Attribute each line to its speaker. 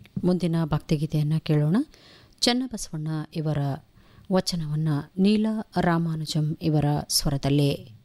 Speaker 1: ಮುಂದಿನ ಭಕ್ತಿಗೀತೆಯನ್ನು ಕೇಳೋಣ. ಚನ್ನಬಸವಣ್ಣ ಇವರ ವಚನವನ್ನು ನೀಲಾ ರಾಮಾನುಜಂ ಇವರ ಸ್ವರದಲ್ಲಿ.